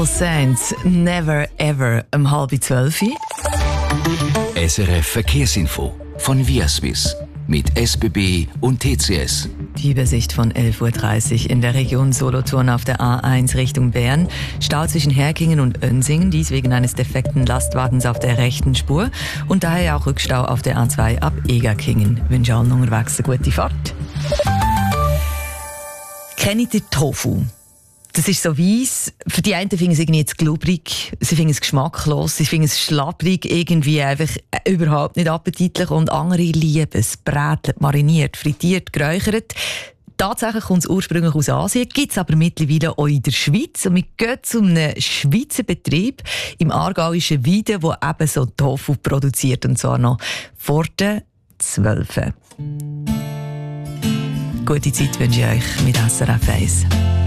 All Saints, Never Ever, 11:30. SRF Verkehrsinfo von Viaswiss mit SBB und TCS. Die Übersicht von 11:30 Uhr in der Region Solothurn auf der A1 Richtung Bern. Stau zwischen Herkingen und Önsingen, dies wegen eines defekten Lastwagens auf der rechten Spur. Und daher auch Rückstau auf der A2 ab Egerkingen. Ich wünsche allen unterwegs eine gute Fahrt. Kennt ihr Tofu? Das ist so weiss. Für die einen finden es irgendwie jetzt glubrig, sie finden es geschmacklos, sie finden es schlapprig, irgendwie einfach überhaupt nicht appetitlich. Und andere lieben es, brätelt, mariniert, frittiert, geräuchert. Tatsächlich kommt es ursprünglich aus Asien, gibt es aber mittlerweile auch in der Schweiz. Und wir gehen zu einem Schweizer Betrieb im aargauischen Weiden, der eben so Tofu produziert. Und zwar noch vor den 12. Gute Zeit wünsche ich euch mit SRF 1.